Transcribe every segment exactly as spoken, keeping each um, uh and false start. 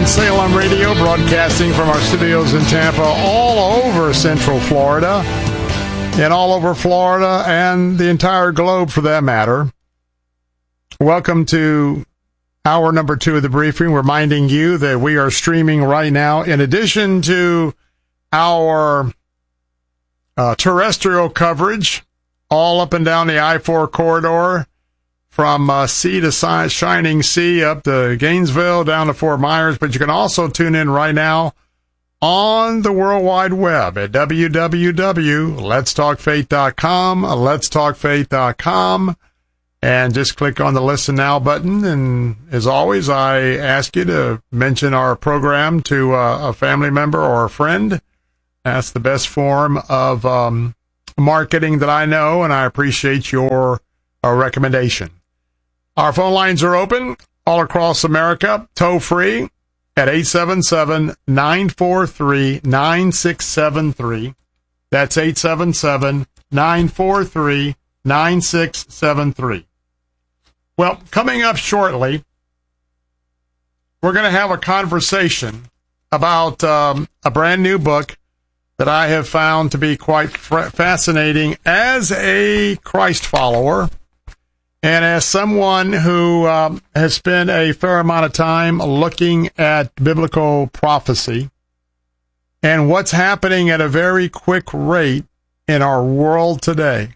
Salem Radio, broadcasting from our studios in Tampa, all over Central Florida, and all over Florida and the entire globe for that matter. Welcome to hour number two of the briefing, reminding you that we are streaming right now, in addition to our uh, terrestrial coverage, all up and down the I four corridor, from uh, sea to si- Shining Sea, up to Gainesville, down to Fort Myers. But you can also tune in right now on the World Wide Web at w w w dot lets talk faith dot com, lets talk faith dot com, and just click on the Listen Now button. And as always, I ask you to mention our program to uh, a family member or a friend. That's the best form of um, marketing that I know, and I appreciate your uh, recommendation. Our phone lines are open all across America, toll-free at eight seven seven, nine four three, nine six seven three. That's eight seven seven, nine four three, nine six seven three. Well, coming up shortly, we're going to have a conversation about um, a brand new book that I have found to be quite f- fascinating as a Christ follower. And as someone who um, has spent a fair amount of time looking at biblical prophecy and what's happening at a very quick rate in our world today,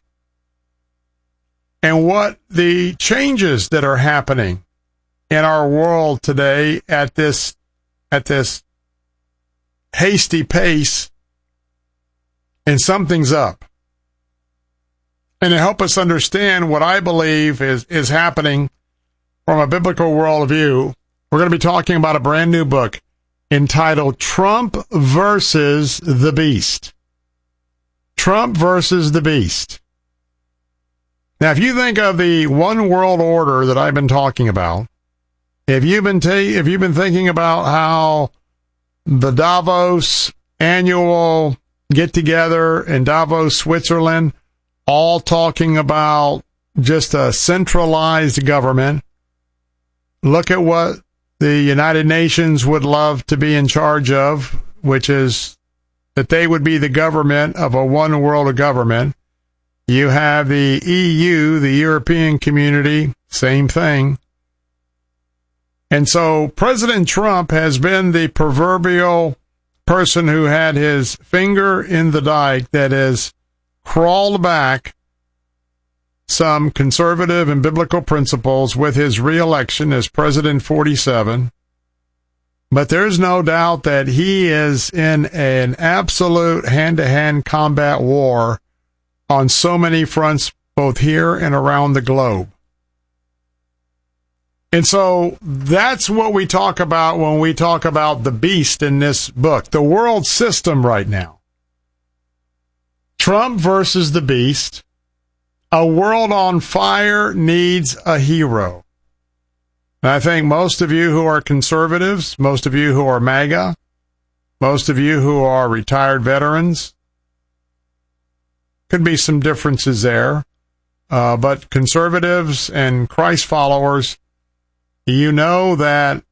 and what the changes that are happening in our world today at this at this hasty pace, and something's up. And to help us understand what I believe is, is happening from a biblical worldview, we're going to be talking about a brand new book entitled Trump versus the Beast. Trump versus the Beast. Now, if you think of the one world order that I've been talking about, if you've been ta- if you've been thinking about how the Davos annual get-together in Davos, Switzerland, all talking about just a centralized government. Look at what the United Nations would love to be in charge of, which is that they would be the government of a one world government. You have the E U, the European Community, same thing. And so President Trump has been the proverbial person who had his finger in the dike that is crawled back some conservative and biblical principles with his reelection as President forty-seven. But there's no doubt that he is in an absolute hand-to-hand combat war on so many fronts, both here and around the globe. And so that's what we talk about when we talk about the beast in this book, the world system right now. Trump versus the beast. A world on fire needs a hero. And I think most of you who are conservatives, most of you who are MAGA, most of you who are retired veterans, could be some differences there. Uh, but conservatives and Christ followers, you know that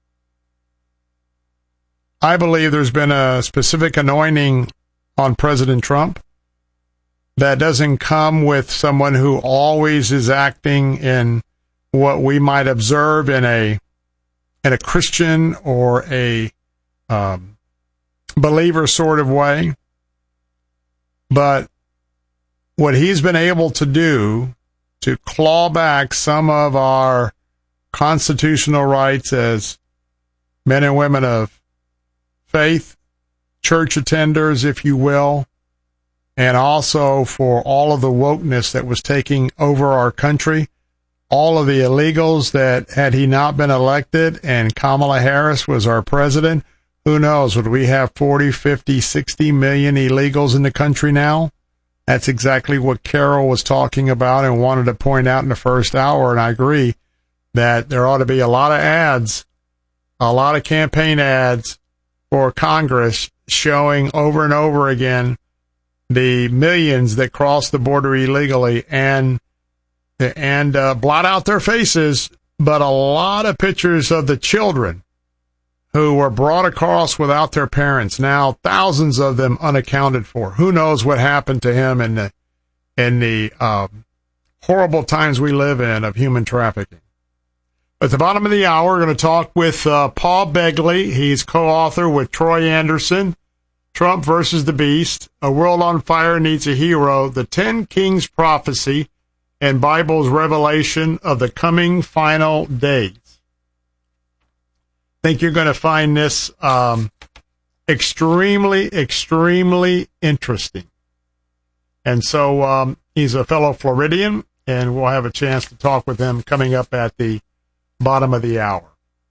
I believe there's been a specific anointing on President Trump that doesn't come with someone who always is acting in what we might observe in a in a Christian or a um, believer sort of way. But what he's been able to do to claw back some of our constitutional rights as men and women of faith, church attenders, if you will, and also for all of the wokeness that was taking over our country, all of the illegals that had he not been elected and Kamala Harris was our president, who knows, would we have forty, fifty, sixty million illegals in the country now? That's exactly what Carol was talking about and wanted to point out in the first hour, and I agree that there ought to be a lot of ads, a lot of campaign ads for Congress showing over and over again the millions that cross the border illegally and and uh, blot out their faces, but a lot of pictures of the children who were brought across without their parents. Now, thousands of them unaccounted for. Who knows what happened to him in the, in the uh, horrible times we live in of human trafficking. At the bottom of the hour, we're going to talk with uh, Paul Begley. He's co-author with Troy Anderson, Trump versus the Beast, A World on Fire Needs a Hero, The Ten Kings Prophecy, and Bible's Revelation of the Coming Final Days. I think you're going to find this um, extremely, extremely interesting. And so um, he's a fellow Floridian, and we'll have a chance to talk with him coming up at the bottom of the hour.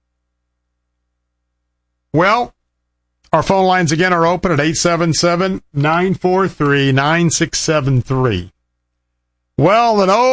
Well, our phone lines again are open at eight seven seven, nine four three, nine six seven three. Well, an old